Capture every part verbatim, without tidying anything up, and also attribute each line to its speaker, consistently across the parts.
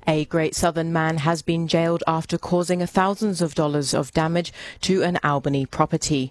Speaker 1: A Great Southern man has been jailed after causing thousands of dollars of damage to an Albany property.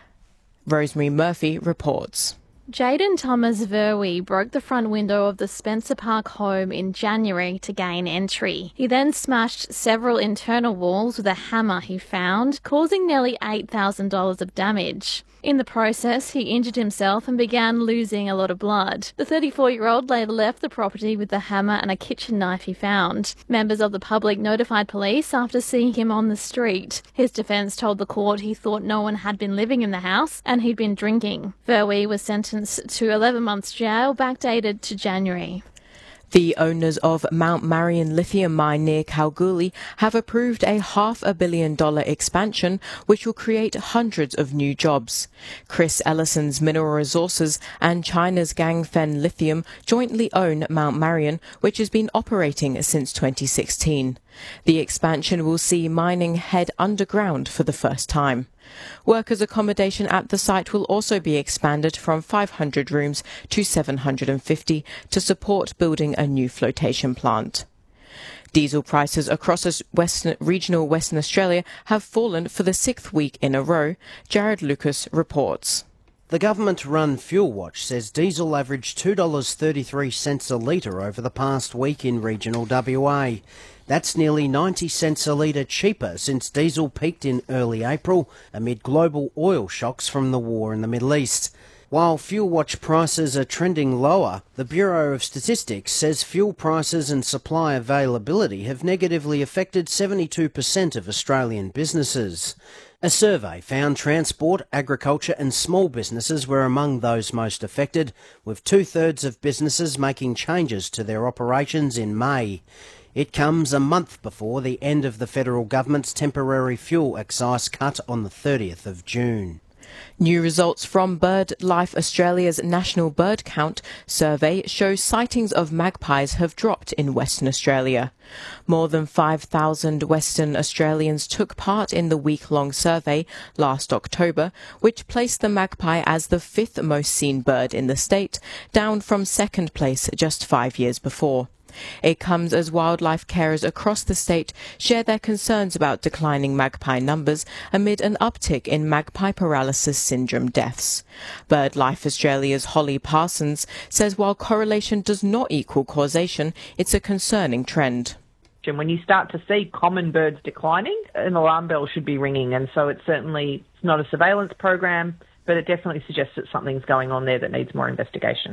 Speaker 1: Rosemary Murphy reports.
Speaker 2: Jaden Thomas Verwey broke the front window of the Spencer Park home in January to gain entry. He then smashed several internal walls with a hammer he found, causing nearly eight thousand dollars of damage. In the process, he injured himself and began losing a lot of blood. The thirty-four-year-old later left the property with the hammer and a kitchen knife he found. Members of the public notified police after seeing him on the street. His defence told the court he thought no one had been living in the house and he'd been drinking. Verwey was sentenced to eleven months jail, backdated to January.
Speaker 1: The owners of Mount Marion lithium mine near Kalgoorlie have approved a half a billion dollar expansion which will create hundreds of new jobs. Chris Ellison's Mineral Resources and China's Ganfeng Lithium jointly own Mount Marion, which has been operating since twenty sixteen. The expansion will see mining head underground for the first time. Workers' accommodation at the site will also be expanded from five hundred rooms to seven hundred fifty to support building a new flotation plant. Diesel prices across Western, regional Western Australia have fallen for the sixth week in a row. Jared Lucas reports.
Speaker 3: The government-run Fuel Watch says diesel averaged two dollars thirty-three a litre over the past week in regional W A. That's nearly ninety cents a litre cheaper since diesel peaked in early April amid global oil shocks from the war in the Middle East. While Fuel Watch prices are trending lower, the Bureau of Statistics says fuel prices and supply availability have negatively affected seventy-two percent of Australian businesses. A survey found transport, agriculture and small businesses were among those most affected, with two-thirds of businesses making changes to their operations in May. It comes a month before the end of the federal government's temporary fuel excise cut on the thirtieth of June.
Speaker 1: New results from BirdLife Australia's National Bird Count survey show sightings of magpies have dropped in Western Australia. More than five thousand Western Australians took part in the week-long survey last October, which placed the magpie as the fifth most seen bird in the state, down from second place just five years before. It comes as wildlife carers across the state share their concerns about declining magpie numbers amid an uptick in magpie paralysis syndrome deaths. BirdLife Australia's Holly Parsons says while correlation does not equal causation, it's a concerning trend.
Speaker 4: And when you start to see common birds declining, an alarm bell should be ringing. And so it's certainly it's not a surveillance program, but it definitely suggests that something's going on there that needs more investigation.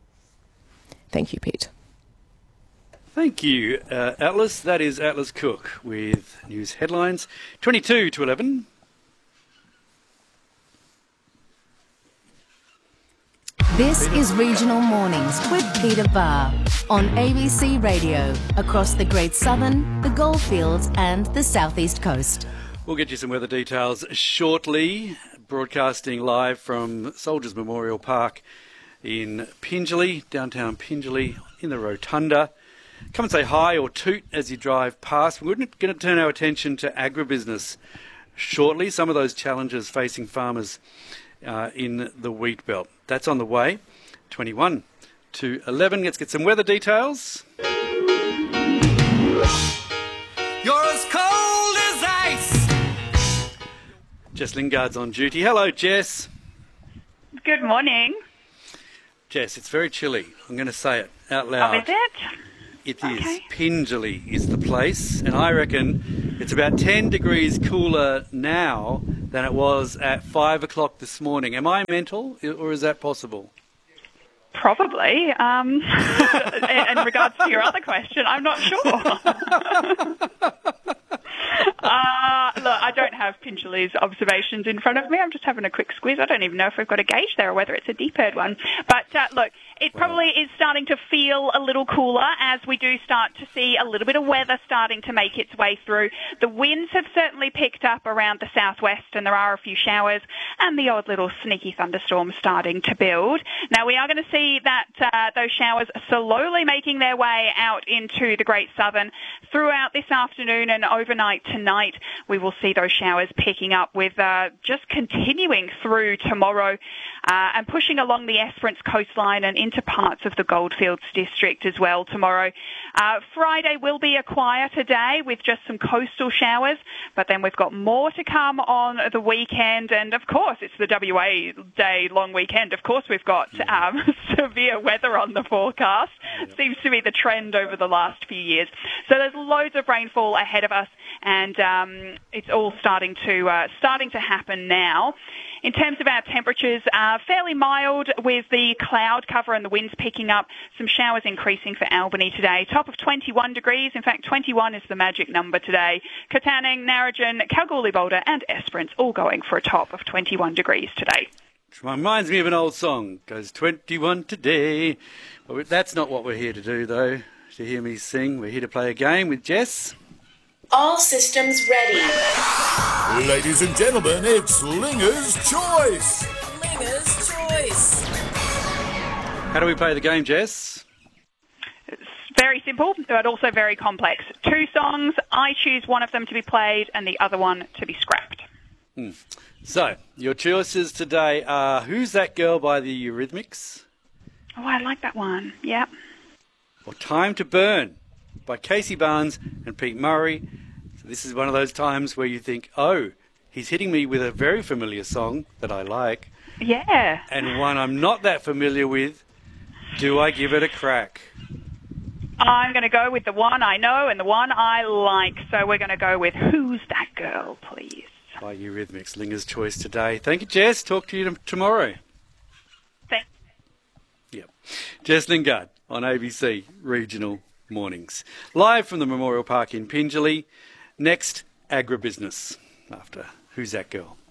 Speaker 1: Thank you, Pete.
Speaker 5: Thank you, uh, Atlas. That is Atlas Cook with news headlines. twenty-two to eleven.
Speaker 6: This is Regional Mornings with Peter Barr on A B C Radio across the Great Southern, the Goldfields and the South East Coast.
Speaker 5: We'll get you some weather details shortly. Broadcasting live from Soldiers Memorial Park in Pingelly, downtown Pingelly, in the Rotunda. Come and say hi or toot as you drive past. We're going to turn our attention to agribusiness shortly, some of those challenges facing farmers uh, in the wheat belt. That's on the way. twenty-one to eleven. Let's get some weather details.
Speaker 7: You're as cold as ice.
Speaker 5: Jess Lingard's on duty. Hello, Jess.
Speaker 8: Good morning.
Speaker 5: Jess, it's very chilly. I'm going to say it out loud.
Speaker 8: Oh, is it?
Speaker 5: It
Speaker 8: okay.
Speaker 5: is. Pingelly is the place, and I reckon it's about ten degrees cooler now than it was at five o'clock this morning. Am I mental, or is that possible?
Speaker 8: Probably. Um, in regards to your other question, I'm not sure. Uh, look, I don't have Pingelly's observations in front of me. I'm just having a quick squeeze. I don't even know if we've got a gauge there or whether it's a deep-aired one. But uh, look, it probably is starting to feel a little cooler as we do start to see a little bit of weather starting to make its way through. The winds have certainly picked up around the southwest, and there are a few showers and the odd little sneaky thunderstorms starting to build. Now, we are going to see that uh, those showers slowly making their way out into the Great Southern throughout this afternoon and overnight tonight. We will see those showers picking up with uh, just continuing through tomorrow. uh, and pushing along the Esperance coastline and into parts of the Goldfields district as well tomorrow. Uh, Friday will be a quieter day with just some coastal showers, but then we've got more to come on the weekend. And of course, it's the W A Day long weekend. Of course, we've got um, severe weather on the forecast. Seems to be the trend over the last few years. So there's loads of rainfall ahead of us, and um, it's all starting to uh, starting to happen now. In terms of our temperatures, uh, fairly mild with the cloud cover and the winds picking up. Some showers increasing for Albany today. Top of twenty-one degrees. In fact, twenty-one is the magic number today. Katanning, Narrogin, Kalgoorlie Boulder and Esperance all going for a top of twenty-one degrees today.
Speaker 5: Which reminds me of an old song. Goes twenty-one today. Well, that's not what we're here to do, though, to hear me sing. We're here to play a game with Jess.
Speaker 9: All systems ready.
Speaker 10: Ladies and gentlemen, it's Linger's Choice.
Speaker 9: Linger's Choice.
Speaker 5: How do we play the game, Jess?
Speaker 8: It's very simple, but also very complex. Two songs. I choose one of them to be played and the other one to be scrapped.
Speaker 5: Hmm. So, your choices today are Who's That Girl by the Eurythmics?
Speaker 8: Oh, I like that one. Yep.
Speaker 5: Or Time to Burn by Casey Barnes and Pete Murray. So this is one of those times where you think, oh, he's hitting me with a very familiar song that I like.
Speaker 8: Yeah.
Speaker 5: And one I'm not that familiar with. Do I give it a crack?
Speaker 8: I'm going to go with the one I know and the one I like. So we're going to go with Who's That Girl, please.
Speaker 5: By Eurythmics, Linger's Choice today. Thank you, Jess. Talk to you t- tomorrow.
Speaker 8: Thanks.
Speaker 5: Yep. Jess Lingard on A B C Regional Mornings. Live from the Memorial Park in Pingelly. Next, agribusiness after Who's That Girl?